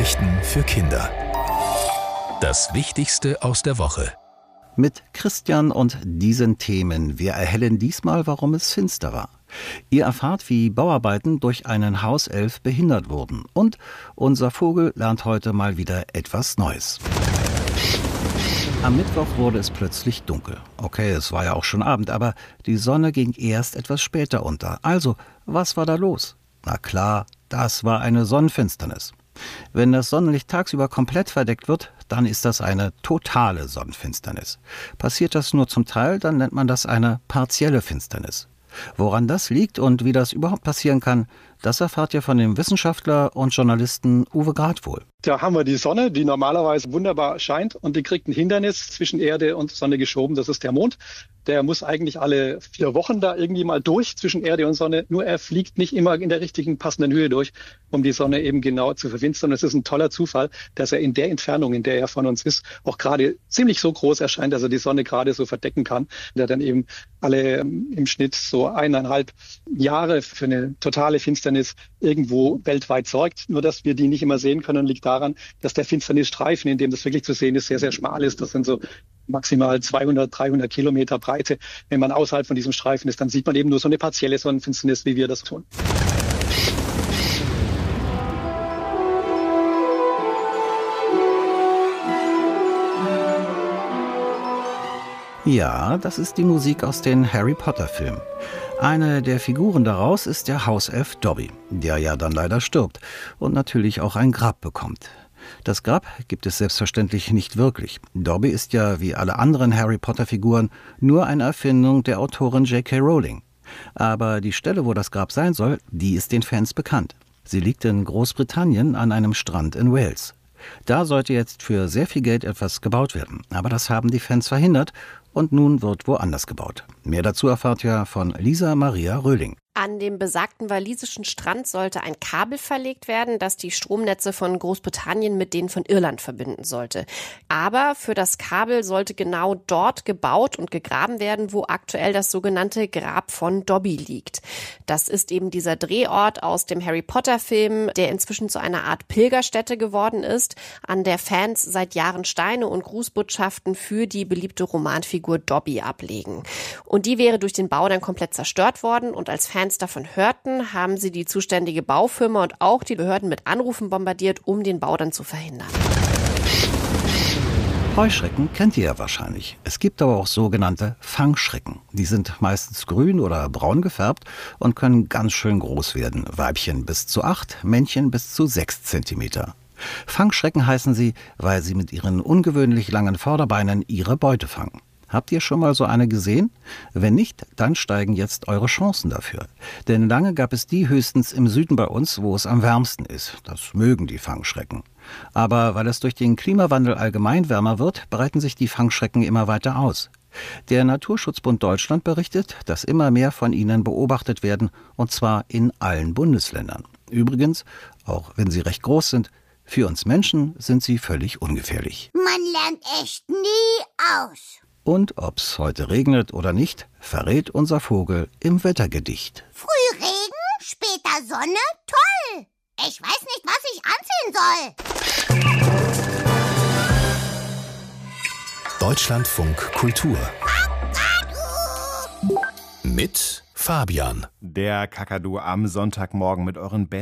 Nachrichten für Kinder. Das Wichtigste aus der Woche. Mit Christian und diesen Themen. Wir erhellen diesmal, warum es finster war. Ihr erfahrt, wie Bauarbeiten durch einen Hauself behindert wurden. Und unser Vogel lernt heute mal wieder etwas Neues. Am Mittwoch wurde es plötzlich dunkel. Okay, es war ja auch schon Abend, aber die Sonne ging erst etwas später unter. Also, was war da los? Na klar, das war eine Sonnenfinsternis. Wenn das Sonnenlicht tagsüber komplett verdeckt wird, dann ist das eine totale Sonnenfinsternis. Passiert das nur zum Teil, dann nennt man das eine partielle Finsternis. Woran das liegt und wie das überhaupt passieren kann, das erfahrt ihr von dem Wissenschaftler und Journalisten Uwe Gradwohl. Da haben wir die Sonne, die normalerweise wunderbar scheint, und die kriegt ein Hindernis zwischen Erde und Sonne geschoben, das ist der Mond. Der muss eigentlich alle 4 Wochen da irgendwie mal durch zwischen Erde und Sonne, nur er fliegt nicht immer in der richtigen passenden Höhe durch, um die Sonne eben genau zu verfinstern. Es ist ein toller Zufall, dass er in der Entfernung, in der er von uns ist, auch gerade ziemlich so groß erscheint, dass er die Sonne gerade so verdecken kann, der dann eben alle im Schnitt so 1,5 Jahre für eine totale Finsternis irgendwo weltweit sorgt. Nur dass wir die nicht immer sehen können, liegt daran, dass der Finsternisstreifen, in dem das wirklich zu sehen ist, sehr, sehr schmal ist. Das sind so maximal 200, 300 Kilometer Breite. Wenn man außerhalb von diesem Streifen ist, dann sieht man eben nur so eine partielle Sonnenfinsternis, wie wir das tun. Ja, das ist die Musik aus den Harry Potter Filmen. Eine der Figuren daraus ist der Hauself Dobby, der ja dann leider stirbt und natürlich auch ein Grab bekommt. Das Grab gibt es selbstverständlich nicht wirklich. Dobby ist ja, wie alle anderen Harry Potter-Figuren, nur eine Erfindung der Autorin J.K. Rowling. Aber die Stelle, wo das Grab sein soll, die ist den Fans bekannt. Sie liegt in Großbritannien an einem Strand in Wales. Da sollte jetzt für sehr viel Geld etwas gebaut werden. Aber das haben die Fans verhindert und nun wird woanders gebaut. Mehr dazu erfahrt ihr von Lisa Maria Röhling. An dem besagten walisischen Strand sollte ein Kabel verlegt werden, das die Stromnetze von Großbritannien mit denen von Irland verbinden sollte. Aber für das Kabel sollte genau dort gebaut und gegraben werden, wo aktuell das sogenannte Grab von Dobby liegt. Das ist eben dieser Drehort aus dem Harry Potter Film, der inzwischen zu einer Art Pilgerstätte geworden ist, an der Fans seit Jahren Steine und Grußbotschaften für die beliebte Romanfigur Dobby ablegen. Und die wäre durch den Bau dann komplett zerstört worden, und als Fans davon hörten, haben sie die zuständige Baufirma und auch die Behörden mit Anrufen bombardiert, um den Bau dann zu verhindern. Heuschrecken kennt ihr ja wahrscheinlich. Es gibt aber auch sogenannte Fangschrecken. Die sind meistens grün oder braun gefärbt und können ganz schön groß werden. Weibchen bis zu 8, Männchen bis zu 6 Zentimeter. Fangschrecken heißen sie, weil sie mit ihren ungewöhnlich langen Vorderbeinen ihre Beute fangen. Habt ihr schon mal so eine gesehen? Wenn nicht, dann steigen jetzt eure Chancen dafür. Denn lange gab es die höchstens im Süden bei uns, wo es am wärmsten ist. Das mögen die Fangschrecken. Aber weil es durch den Klimawandel allgemein wärmer wird, breiten sich die Fangschrecken immer weiter aus. Der Naturschutzbund Deutschland berichtet, dass immer mehr von ihnen beobachtet werden, und zwar in allen Bundesländern. Übrigens, auch wenn sie recht groß sind, für uns Menschen sind sie völlig ungefährlich. Man lernt echt nie aus. Und ob's heute regnet oder nicht, verrät unser Vogel im Wettergedicht. Früh Regen, später Sonne, toll. Ich weiß nicht, was ich anziehen soll. Deutschlandfunk Kultur. Mit Fabian. Der Kakadu am Sonntagmorgen mit euren